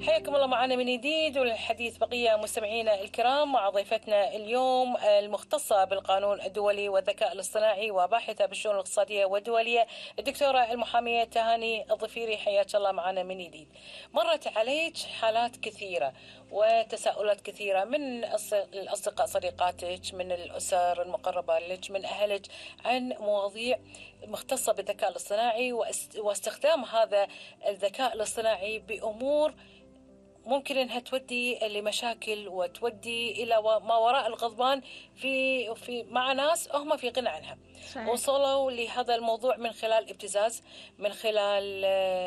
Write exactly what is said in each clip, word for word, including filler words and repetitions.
حياكم الله معنا من جديد، والحديث بقية مستمعينا الكرام مع ضيفتنا اليوم المختصة بالقانون الدولي والذكاء الاصطناعي وباحثة بالشؤون الاقتصادية والدولية الدكتورة المحامية تهاني الظفيري. حياك الله معنا من جديد. مرت عليك حالات كثيرة وتساؤلات كثيرة من الأصدقاء صديقاتك، من الأسر المقربة لك، من أهلك، عن مواضيع مختصة بالذكاء الاصطناعي واستخدام هذا الذكاء الاصطناعي بأمور ممكن انها تودي لمشاكل وتودي الى ما وراء الغضبان في في مع ناس هم في غنى عنها. صحيح. وصلوا لهذا الموضوع من خلال ابتزاز، من خلال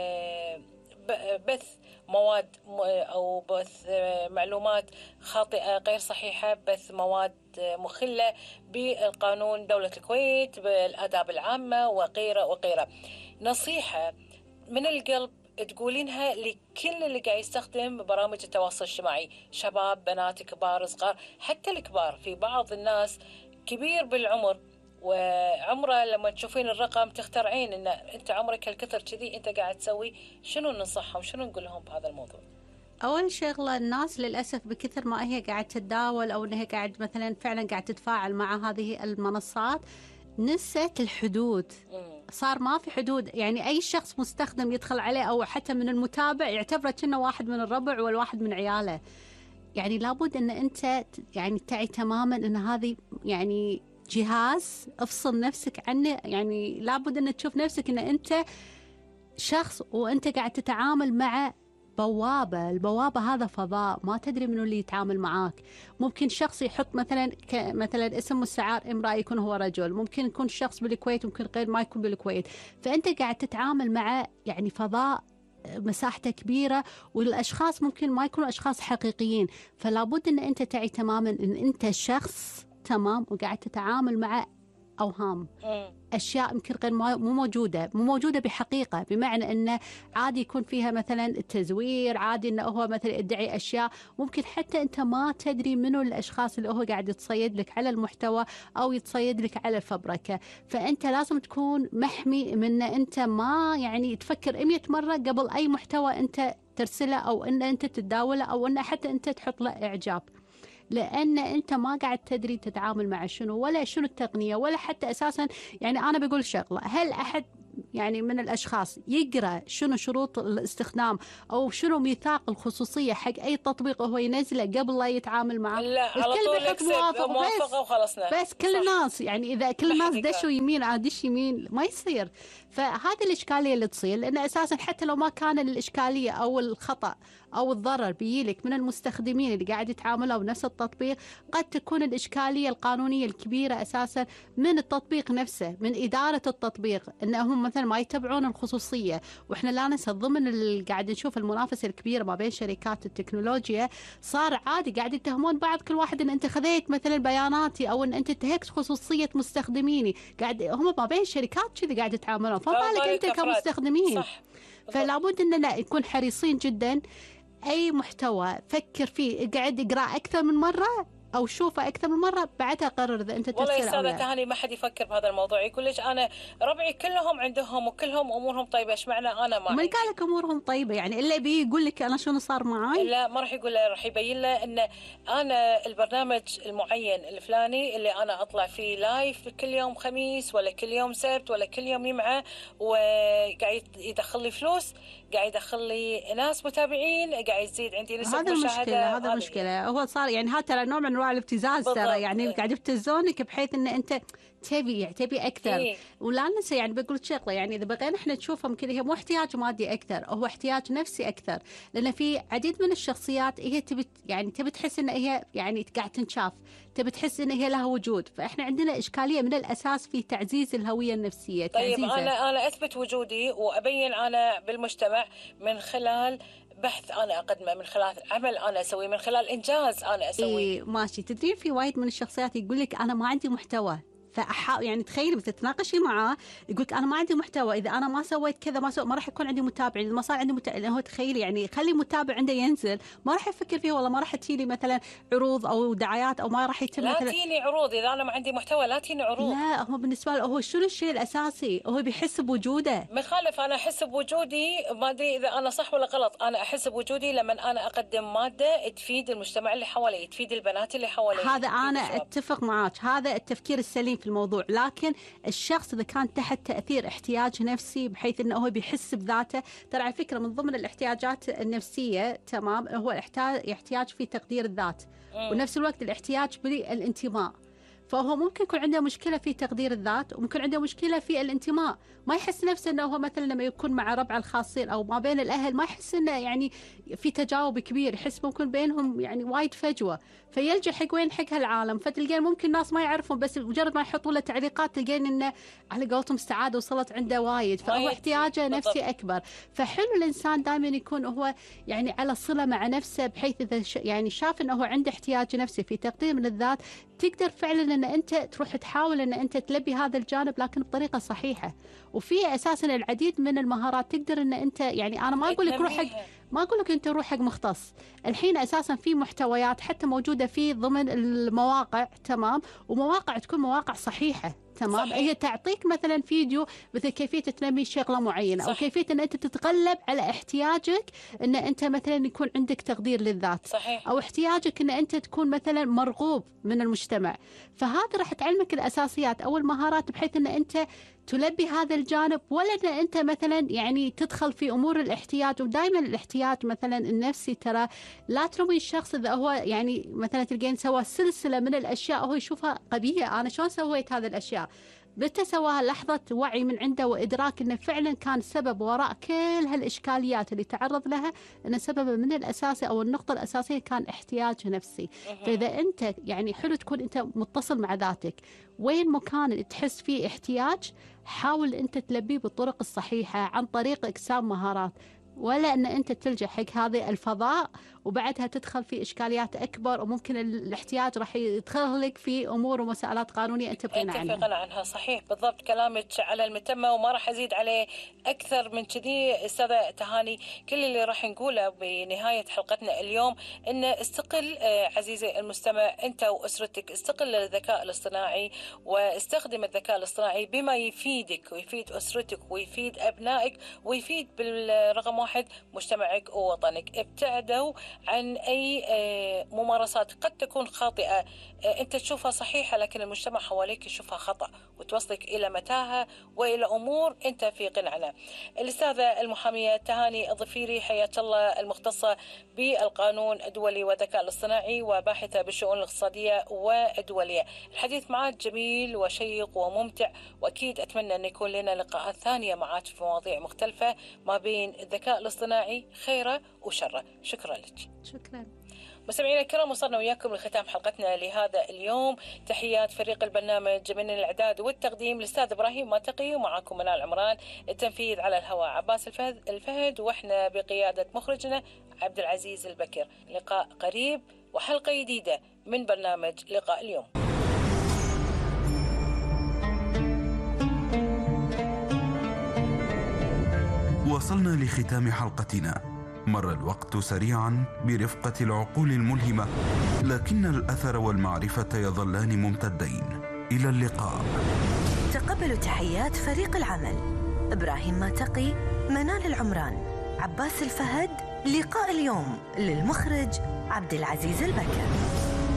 بث مواد او بث معلومات خاطئه غير صحيحه، بث مواد مخله بالقانون دولة الكويت، بالآداب العامه وغيره وغيره. نصيحه من القلب تقولينها لكل اللي قاعد يستخدم برامج التواصل الاجتماعي، شباب، بنات، كبار، صغار، حتى الكبار. في بعض الناس كبير بالعمر وعمره لما تشوفين الرقم تخترعين ان انت عمرك هالكثر كذي انت قاعد تسوي. شنو ننصحهم، شنو نقول لهم بهذا الموضوع؟ أول شغلة، الناس للأسف بكثر ما هي قاعد تتداول أو أنها قاعد مثلا فعلا قاعد تتفاعل مع هذه المنصات نسيت الحدود. صار ما في حدود، يعني أي شخص مستخدم يدخل عليه أو حتى من المتابع يعتبره كأنه واحد من الربع والواحد من عياله. يعني لابد أن أنت يعني تعي تماما أن هذه يعني جهاز، افصل نفسك عنه. يعني لابد أن تشوف نفسك أن أنت شخص وأنت قاعد تتعامل مع بوابة. البوابة هذا فضاء، ما تدري منو اللي يتعامل معاك. ممكن شخص يحط مثلا مثلا اسم مستعار امرأة يكون هو رجل، ممكن يكون شخص بالكويت، ممكن غير ما يكون بالكويت. فأنت قاعد تتعامل مع يعني فضاء مساحته كبيرة، والأشخاص ممكن ما يكونوا أشخاص حقيقيين. فلا بد أن أنت تعي تماما أن أنت شخص تمام وقاعد تتعامل مع أوهام، أشياء يمكن غير مو موجودة مو موجودة بحقيقة. بمعنى أنه عادي يكون فيها مثلا التزوير، عادي أنه هو مثلا يدعي أشياء ممكن حتى أنت ما تدري منو الأشخاص اللي هو قاعد يتصيد لك على المحتوى أو يتصيد لك على الفبركة. فأنت لازم تكون محمي من أنت ما يعني تفكر مئة مرة قبل أي محتوى أنت ترسله أو أن أنت تتداوله أو أن حتى أنت تحط له إعجاب، لأن أنت ما قاعد تدري تتعامل مع شنو ولا شنو التقنية ولا حتى أساسا. يعني أنا بقول شغلة، هل أحد يعني من الأشخاص يقرأ شنو شروط الاستخدام أو شنو ميثاق الخصوصية حق أي تطبيق هو ينزله قبل لا يتعامل معه؟ لا، على طول يكتب موافقة وخلصنا. بس كل الناس يعني إذا كل الناس دشوا يمين عادش يمين ما يصير. فهذه الإشكالية اللي تصير، لأن أساسا حتى لو ما كان الإشكالية أو الخطأ أو الضرر بيجيلك من المستخدمين اللي قاعد يتعاملوا بنفس التطبيق، قد تكون الإشكالية القانونية الكبيرة أساسا من التطبيق نفسه، من إدارة التطبيق، أنهم مثلا ما يتبعون الخصوصية. وإحنا لا ننسى ضمن اللي قاعد نشوف المنافسة الكبيرة ما بين شركات التكنولوجيا، صار عادي قاعد يتهمون بعض كل واحد أن أنت خذيت مثلا بياناتي أو أن أنت انتهكت خصوصية مستخدميني. قاعد هم ما بين الشركات كذي قاعد يتعاملون، فما بالك أنت كمستخدمين. صح. فلا بد أننا نكون حريصين جدا. أي محتوى فكر فيه، قاعد اقرأ أكثر من مرة أو شوفه أكثر من مرة، بعدها قرر إذا أنت ترسل أو لا. والله يا أستاذة تهاني ما حد يفكر بهذا الموضوع. يقول لك أنا ربعي كلهم عندهم وكلهم أمورهم طيبة، إيش معنى أنا ما؟ من قال لك أمورهم طيبة؟ يعني إلا بي يقول لك أنا شنو صار معاي؟ لا، ما راح يقول له، راح يبين له إن أنا البرنامج المعين الفلاني اللي أنا أطلع فيه لايف كل يوم خميس ولا كل يوم سبت ولا كل يوم جمعة، وقاعد يدخل لي فلوس، قاعد يدخل لي ناس متابعين، قاعد يزيد عندي نسبة هذا مشاهدة. المشكلة هذا المشكلة هو صار يعني هذا ترى نوع من أنواع الابتزاز ترى، يعني قاعد يبتزونك بحيث إن أنت تبي يعني تبي أكثر. إيه؟ ولا ننسى يعني بقول شغلة، يعني إذا بغينا إحنا نشوفها ممكن هي مو احتياج مادي أكثر، هو احتياج نفسي أكثر. لأن في عديد من الشخصيات هي تبي يعني تبي تحس إن هي يعني قاعد تنشاف، تبي تحس إن هي لها وجود. فإحنا عندنا إشكالية من الأساس في تعزيز الهوية النفسية. طيب تعزيزة. أنا أنا أثبت وجودي وأبين أنا بالمجتمع من خلال بحث أنا أقدمه، من خلال عمل أنا أسويه، من خلال إنجاز أنا أسويه. إيه ماشي. تدرين في وايد من الشخصيات يقول لك أنا ما عندي محتوى، فأحاول يعني تخيلي بتتناقشي معاه يقولك أنا ما عندي محتوى، إذا أنا ما سويت كذا ما سويت ما راح يكون عندي متابعين، إذا ما صار عندي متابعين. هو تخيلي يعني خلي متابع عنده ينزل، ما راح يفكر فيه والله ما راح تجيلي مثلا عروض أو دعايات أو ما راح يتم لا مثلا تيني عروض، إذا أنا ما عندي محتوى لا تيني عروض. لا هو بالنسبة له هو شنو الشيء الأساسي؟ هو بيحس بوجوده. مخالف، أنا أحس بوجودي، ما أدري إذا أنا صح ولا غلط، أنا أحس بوجودي لما أنا أقدم مادة تفيد المجتمع اللي حوالي، تفيد البنات اللي حوالي. هذا أنا أتفق معك، هذا التفكير السليم في الموضوع. لكن الشخص إذا كان تحت تأثير احتياج نفسي بحيث أنه هو بيحس بذاته، ترى على فكرة من ضمن الاحتياجات النفسية تمام هو الاحتياج في تقدير الذات، ونفس الوقت الاحتياج بالانتماء. فهو ممكن يكون عنده مشكلة في تقدير الذات وممكن عنده مشكلة في الانتماء، ما يحس نفسه أنه هو مثلا لما يكون مع ربع الخاصين أو ما بين الأهل ما يحس أنه يعني في تجاوب كبير، يحس ممكن بينهم يعني وايد فجوة، فيلجأ حق وين حق هالعالم. فتلقين ممكن الناس ما يعرفون، بس مجرد ما يحطوا له تعليقات تلقين أنه على قولتهم السعادة وصلت عنده وايد، فهو احتياجه نفسي أكبر. فحلو الإنسان دائما يكون هو يعني على صلة مع نفسه، بحيث إذا يعني شاف أنه هو عنده احتياج نفسي في تقدير من الذات تقدر فعلا أن أنت تروح تحاول أن أنت تلبي هذا الجانب لكن بطريقة صحيحة. وفي أساسا العديد من المهارات تقدر أن أنت يعني أنا ما أقول لك روح حق ما أقول لك أنت روح حق مختص، الحين أساسا في محتويات حتى موجودة في ضمن المواقع تمام، ومواقع تكون مواقع صحيحة تمام، صحيح. هي تعطيك مثلا فيديو مثل كيفية تنمي شغلة معينة، صح. أو كيفية أن أنت تتغلب على احتياجك أن أنت مثلا يكون عندك تقدير للذات، صحيح. أو احتياجك أن أنت تكون مثلا مرغوب من المجتمع. فهذا راح تعلمك الأساسيات أو المهارات بحيث أن أنت تلبي هذا الجانب، ولا أن أنت مثلا يعني تدخل في أمور الاحتياج. ودائما الاحتياج مثلا النفسي ترى لا تلومي الشخص إذا هو يعني مثلا تلقين سوى سلسلة من الأشياء هو يشوفها قبيحة، أنا شلون سويت هذه الأشياء؟ متى سواها لحظة وعي من عنده وإدراك أنه فعلا كان سبب وراء كل هالإشكاليات اللي تعرض لها، أن سبب من الأساسي أو النقطة الأساسية كان احتياج نفسي. فإذا أنت يعني حلو تكون أنت متصل مع ذاتك، وين مكان تحس فيه احتياج حاول أنت تلبيه بالطرق الصحيحة عن طريق إكساب مهارات، ولا أن أنت تلجأ حق هذه الفضاء وبعدها تدخل في إشكاليات أكبر، وممكن الاحتياج راح يدخلك في أمور ومسألات قانونية أنت تبغين عنها. اتفق عنها، صحيح بالضبط كلامك على المتمة، وما راح أزيد عليه أكثر من كذي. أستاذة تهاني، كل اللي راح نقوله بنهاية حلقتنا اليوم إن استقل عزيزي المستمع أنت وأسرتك، استقل الذكاء الاصطناعي واستخدم الذكاء الاصطناعي بما يفيدك ويفيد أسرتك ويفيد أبنائك ويفيد بالرقم واحد مجتمعك ووطنك. ابتعدوا عن أي ممارسات قد تكون خاطئة أنت تشوفها صحيحة لكن المجتمع حواليك يشوفها خطأ وتوصلك إلى متاهة وإلى أمور أنت في قنع عنها. الأستاذة المحامية تهاني الظفيري، حياك الله، المختصة بالقانون الدولي والذكاء الاصطناعي وباحثة بالشؤون الاقتصادية والدولية. الحديث معك جميل وشيق وممتع، وأكيد أتمنى أن يكون لنا لقاءات ثانية معك في مواضيع مختلفة ما بين الذكاء الاصطناعي خيره وشره. شكرا لك. شكرا. مستمعينا الكرام، وصلنا وياكم لختام حلقتنا لهذا اليوم. تحيات فريق البرنامج من الإعداد والتقديم الأستاذ إبراهيم ماتقي، ومعكم منال عمران، التنفيذ على الهواء عباس الفهد, الفهد وإحنا بقيادة مخرجنا عبد العزيز البكر. لقاء قريب وحلقة جديدة من برنامج لقاء اليوم. وصلنا لختام حلقتنا. مر الوقت سريعا برفقة العقول الملهمة، لكن الأثر والمعرفة يظلان ممتدين. إلى اللقاء. تقبلوا تحيات فريق العمل: إبراهيم ماتقي، منال العمران، عباس الفهد. لقاء اليوم للمخرج عبد العزيز البكر.